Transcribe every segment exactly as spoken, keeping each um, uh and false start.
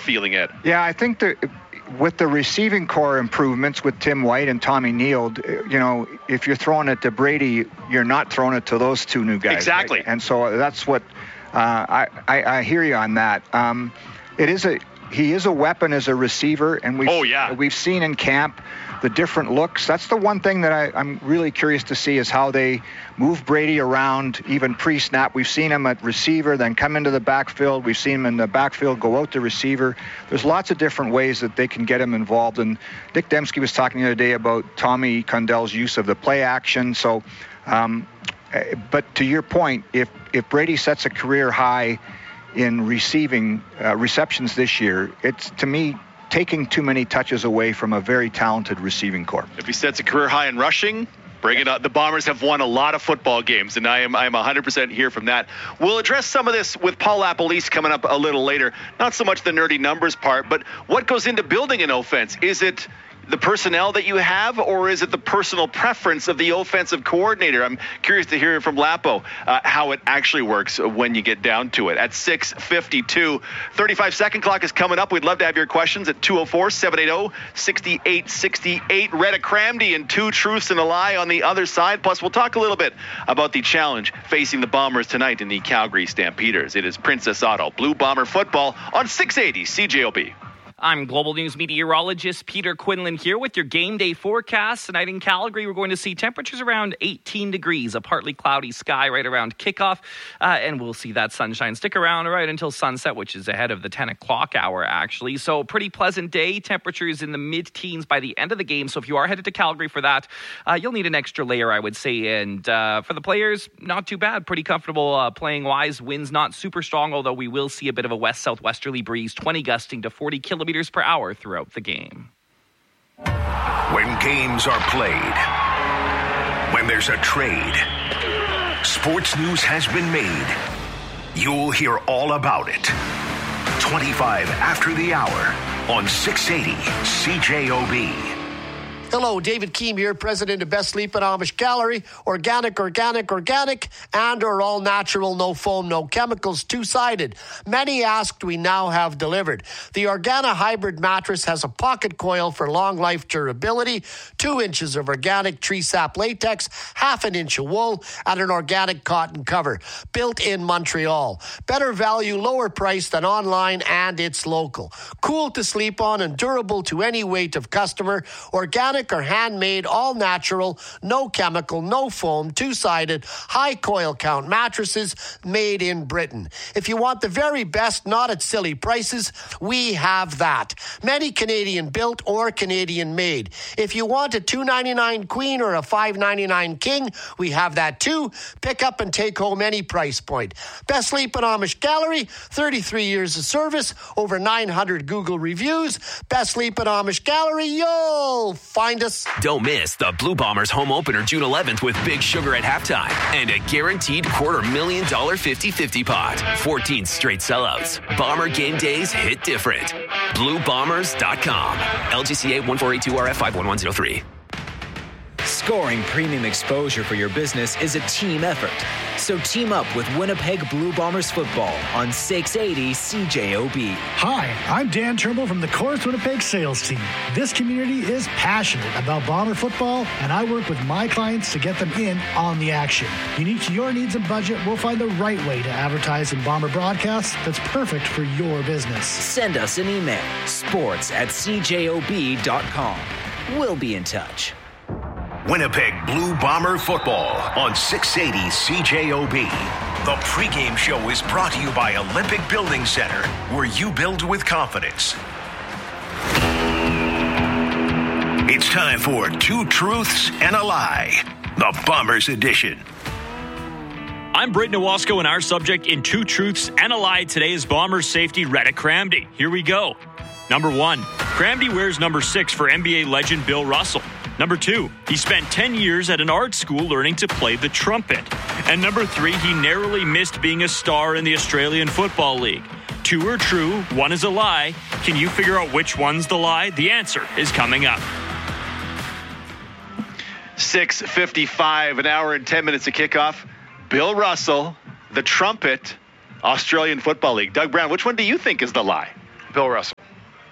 feeling it. Yeah, I think that with the receiving core improvements with Tim White and Tommy Neild, you know, if you're throwing it to Brady, you're not throwing it to those two new guys. Exactly. Right? And so that's what uh, I, I I hear you on that. Um, it is a he is a weapon as a receiver, and we've oh, yeah. we've seen in camp the different looks. That's the one thing that I, I'm really curious to see is how they move Brady around, even pre-snap. We've seen him at receiver, then come into the backfield. We've seen him in the backfield go out to receiver. There's lots of different ways that they can get him involved. And Dick Dembski was talking the other day about Tommy Condell's use of the play action. So, um, but to your point, if if Brady sets a career high in receiving uh, receptions this year, it's, to me, taking too many touches away from a very talented receiving corps. If he sets a career high in rushing, bring it up. The Bombers have won a lot of football games, and I am I am one hundred percent here from that. We'll address some of this with Paul Lapalisse coming up a little later. Not so much the nerdy numbers part, but what goes into building an offense? Is it the personnel that you have, or is it the personal preference of the offensive coordinator? I'm curious to hear from Lapo uh, how it actually works when you get down to it. At six fifty-two, thirty-five second clock is coming up. We'd love to have your questions at two oh four, seven eight oh, six eight six eight. Retta Cramdy and Two Truths and a Lie on the other side. Plus, we'll talk a little bit about the challenge facing the Bombers tonight in the Calgary Stampeders. It is Princess Auto Blue Bomber football on six eighty C J O B. I'm Global News meteorologist Peter Quinlan here with your game day forecast. Tonight in Calgary, we're going to see temperatures around eighteen degrees, a partly cloudy sky right around kickoff, uh, and we'll see that sunshine stick around right until sunset, which is ahead of the ten o'clock hour, actually. So pretty pleasant day, temperatures in the mid-teens by the end of the game. So if you are headed to Calgary for that, uh, you'll need an extra layer, I would say. And uh, for the players, not too bad, pretty comfortable uh, playing-wise. Winds not super strong, although we will see a bit of a west-southwesterly breeze, twenty gusting to forty kilometers per hour throughout the game. When games are played, when there's a trade, sports news has been made. You'll hear all about it. twenty-five after the hour on six eighty C J O B. Hello, David Keem here, president of Best Sleep and Amish Gallery. Organic, organic, organic, and or all natural, no foam, no chemicals, two-sided. Many asked, we now have delivered. The Organa Hybrid mattress has a pocket coil for long life durability, two inches of organic tree sap latex, half an inch of wool, and an organic cotton cover. Built in Montreal. Better value, lower price than online, and it's local. Cool to sleep on and durable to any weight of customer. Organic or handmade, all natural, no chemical, no foam, two-sided, high coil count mattresses made in Britain. If you want the very best, not at silly prices, we have that. Many Canadian built or Canadian made. If you want a two ninety-nine queen or a five ninety-nine king, we have that too. Pick up and take home any price point. Best Sleep and Amish Gallery, thirty-three years of service, over nine hundred Google reviews. Best Sleep and Amish Gallery, you'll find us. Don't miss the Blue Bombers home opener June eleventh with Big Sugar at halftime and a guaranteed quarter million dollar fifty-fifty pot. fourteen straight sellouts. Bomber game days hit different. blue bombers dot com. L G C A one four eight two R F five one one zero three. Scoring premium exposure for your business is a team effort. So team up with Winnipeg Blue Bombers football on six eighty C J O B. Hi, I'm Dan Turnbull from the Chorus Winnipeg sales team. This community is passionate about Bomber football, and I work with my clients to get them in on the action. Unique to your needs and budget, we'll find the right way to advertise in Bomber broadcasts that's perfect for your business. Send us an email, sports at c j o b dot com. We'll be in touch. Winnipeg Blue Bomber football on six eighty C J O B. The pregame show is brought to you by Olympic Building Center, where you build with confidence. It's time for Two Truths and a Lie, the Bombers edition. I'm Brayton Owasco, and our subject in Two Truths and a Lie today is Bombers safety Retta Cramdy. Here we go. Number one, Cramdy wears number six for N B A legend Bill Russell. Number two, he spent ten years at an art school learning to play the trumpet. And number three, he narrowly missed being a star in the Australian Football League. Two are true, one is a lie. Can you figure out which one's the lie? The answer is coming up. six fifty-five, an hour and ten minutes to kickoff. Bill Russell, the trumpet, Australian Football League. Doug Brown, which one do you think is the lie? Bill Russell.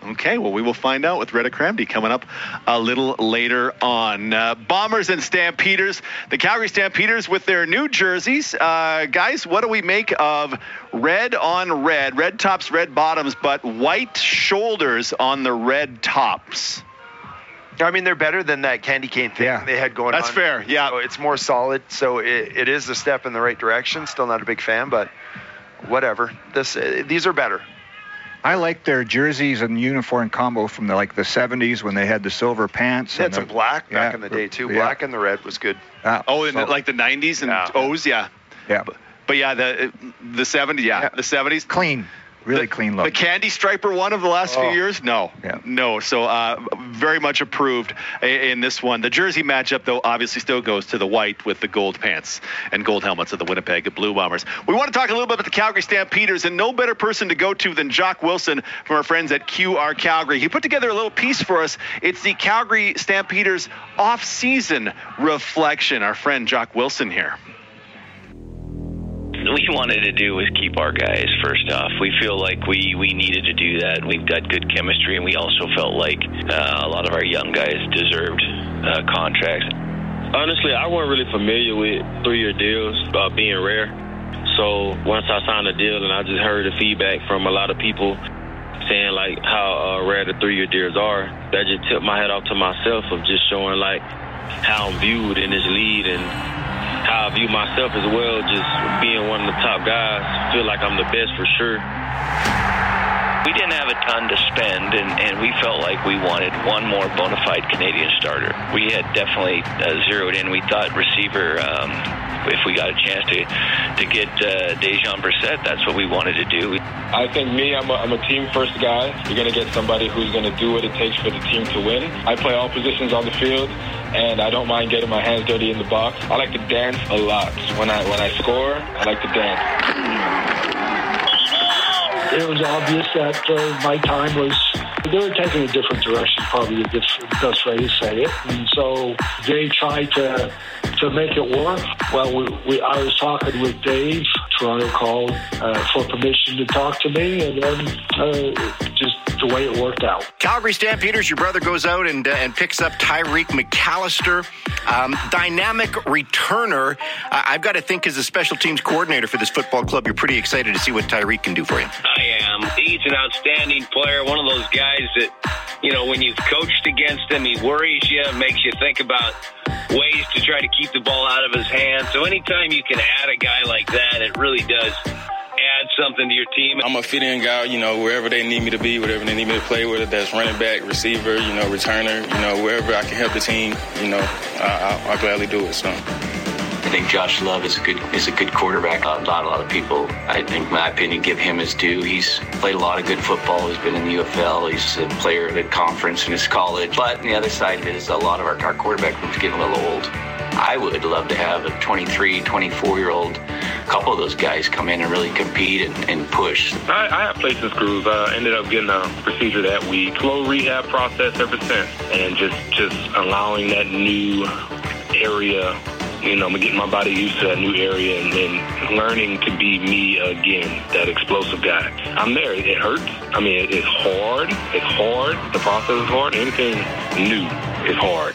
Okay, well, we will find out with Rhett Cramdy coming up a little later on. Uh, Bombers and Stampeders, the Calgary Stampeders with their new jerseys. Uh, guys, what do we make of red on red, red tops, red bottoms, but white shoulders on the red tops? I mean, they're better than that candy cane thing Yeah. they had going That's on. fair, yeah. So it's more solid, so it, it is a step in the right direction. Still not a big fan, but whatever. This uh, These are better. I like their jerseys and uniform combo from the like the seventies when they had the silver pants. They had and some the, black back yeah, in the day, too. yeah. Black and the red was good. Uh, Oh, in so- the, like the nineties and Yeah. O's, yeah. yeah, But, but yeah, the the seventies, yeah, Yeah. the seventies. clean, really the, clean The look. candy striper one of the last Oh. few years? No. Yeah. No. So uh, very much approved i- in this one. The jersey matchup, though, obviously still goes to the white with the gold pants and gold helmets of the Winnipeg Blue Bombers. We want to talk a little bit about the Calgary Stampeders, and no better person to go to than Jock Wilson from our friends at Q R Calgary. He put together a little piece for us. It's the Calgary Stampeders off-season reflection. Our friend Jock Wilson here. We wanted to do was keep our guys first off. We feel like we, we needed to do that. We've got good chemistry, and we also felt like uh, a lot of our young guys deserved uh, contracts. Honestly, I wasn't really familiar with three-year deals uh, being rare. So once I signed a deal and I just heard the feedback from a lot of people saying like how uh, rare the three-year deals are, that just tipped my head off to myself of just showing like how I'm viewed in this league and how I view myself as well, just being one of the top guys. Feel like I'm the best for sure. We didn't have a ton to spend, and, and we felt like we wanted one more bona fide Canadian starter. We had definitely uh, zeroed in. We thought receiver, um, if we got a chance to to get uh, Dejan Brissett, that's what we wanted to do. I think me, I'm a, I'm a team-first guy. You're going to get somebody who's going to do what it takes for the team to win. I play all positions on the field, and I don't mind getting my hands dirty in the box. I like to dance a lot. When I when I score, I like to dance. It was obvious that uh, my time was, they were taking a different direction, probably the best way to say it. And so they tried to to make it work. Well, we, we, I was talking with Dave. Toronto called uh, for permission to talk to me, and then uh, just the way it worked out. Calgary Stampeders, your brother goes out and uh, and picks up Tyreek McAllister, um, dynamic returner. Uh, I've got to think as a special teams coordinator for this football club, you're pretty excited to see what Tyreek can do for you. I am. He's an outstanding player, one of those guys that, you know, when you've coached against him, he worries you, makes you think about ways to try to keep the ball out of his hands. So anytime you can add a guy like that, it really does add something to your team. I'm a fit-in guy, you know, wherever they need me to be, whatever they need me to play, whether that's running back, receiver, you know, returner, you know, wherever I can help the team, you know, I, I, I'll gladly do it, so. I think Josh Love is a good is a good quarterback. Uh, not a lot of people, I think, in my opinion, give him his due. He's played a lot of good football. He's been in the U F L. He's a player at a conference in his college. But on the other side is a lot of our, our quarterback group's getting a little old. I would love to have a twenty-three, twenty-four-year-old, couple of those guys come in and really compete and, and push. I, I have played since Groove. I uh, ended up getting a procedure that week. Slow rehab process ever since. And just, just allowing that new area, you know, getting my body used to that new area and then learning to be me again, that explosive guy. I'm there. It hurts. I mean, it's hard. It's hard. The process is hard. Anything new is hard.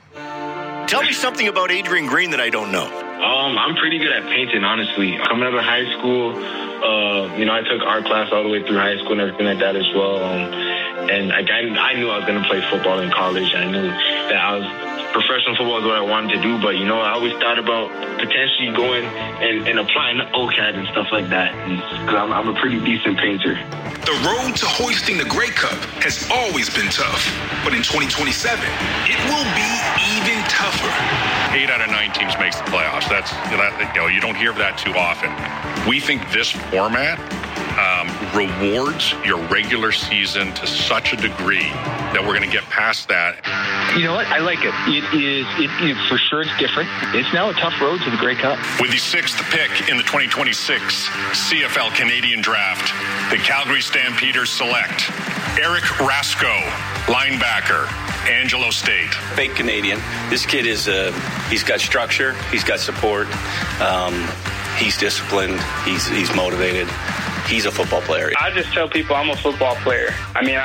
Tell me something about Adrian Green that I don't know. Um, I'm pretty good at painting, honestly. Coming out of high school, uh, you know, I took art class all the way through high school and everything like that as well. Um, and I, I knew I was going to play football in college. I knew that I was professional football is what I wanted to do, but, you know, I always thought about potentially going and, and applying to O C A D and stuff like that, because I'm, I'm a pretty decent painter. The road to hoisting the Grey Cup has always been tough, but in twenty twenty-seven, it will be even tougher. Eight out of nine teams makes the playoffs. That's, you know, you don't hear that too often. We think this format um, rewards your regular season to such a degree that we're going to get past that. You know what? I like it. It is, it, it, for sure it's different. It's now a tough road to the Grey Cup. With the sixth pick in the twenty twenty-six C F L Canadian Draft, the Calgary Stampeders select Eric Rasko, linebacker, Angelo State. Fake Canadian. This kid is, uh, he's got structure, he's got support, um, he's disciplined, he's he's motivated. He's a football player. I just tell people I'm a football player. I mean,